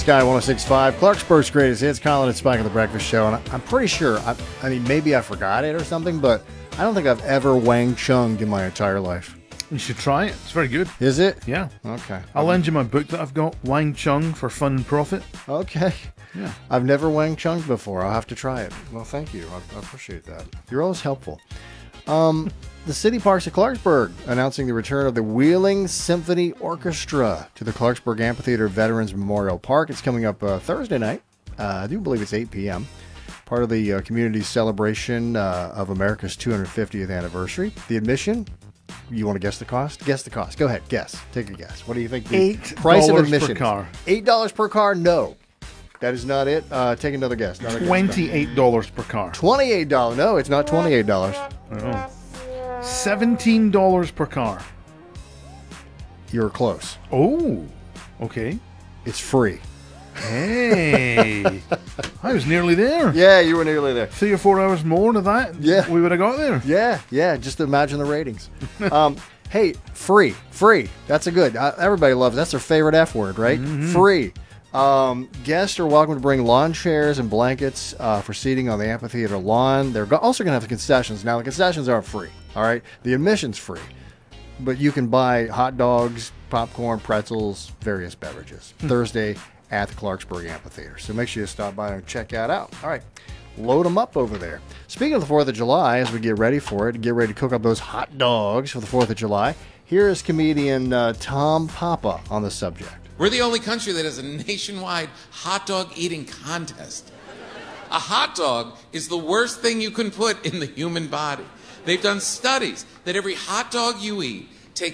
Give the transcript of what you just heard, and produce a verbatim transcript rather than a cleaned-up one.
Sky one oh six point five, Clarksburg's greatest hits, Colin and Spike on the Breakfast Show. And I'm pretty sure, I, I mean, maybe I forgot it or something, but I don't think I've ever Wang Chunged in my entire life. You should try it. It's very good. Is it? Yeah. Okay. I'll lend you my book that I've got, Wang Chung for Fun and Profit. Okay. Yeah. I've never Wang Chunged before. I'll have to try it. Well, thank you. I, I appreciate that. You're always helpful. Um, the City Parks of Clarksburg announcing the return of the Wheeling Symphony Orchestra to the Clarksburg Amphitheater Veterans Memorial Park. It's coming up uh, Thursday night. Uh, I do believe it's eight p.m. Part of the uh, community celebration uh, of America's two hundred fiftieth anniversary. The admission, you want to guess the cost? Guess the cost. Go ahead. Guess. Take a guess. What do you think the Eight price of dollars admission per car. is? eight dollars per car? No. That is not it. Uh, take another guess. Another guess. twenty-eight dollars per car. twenty-eight dollars. No, it's not twenty-eight dollars. Oh. seventeen dollars per car. You're close. Oh, okay. It's free. Hey, I was nearly there. Yeah, you were nearly there. Three or four hours more to that, Yeah. we would have got there. Yeah, yeah. Just imagine the ratings. um, hey, free, free. That's a good. Uh, everybody loves. That's their favorite F word, right? Mm-hmm. Free. Um, guests are welcome to bring lawn chairs and blankets uh, for seating on the amphitheater lawn. They're go- also going to have the concessions. Now, the concessions aren't free. All right, the admission's free, but you can buy hot dogs, popcorn, pretzels, various beverages Thursday at the Clarksburg Amphitheater. So make sure you stop by and check that out. All right, load them up over there. Speaking of the fourth of July, as we get ready for it, get ready to cook up those hot dogs for the fourth of July, here is comedian uh, Tom Papa on the subject. We're the only country that has a nationwide hot dog eating contest. A hot dog is the worst thing you can put in the human body. They've done studies that every hot dog you eat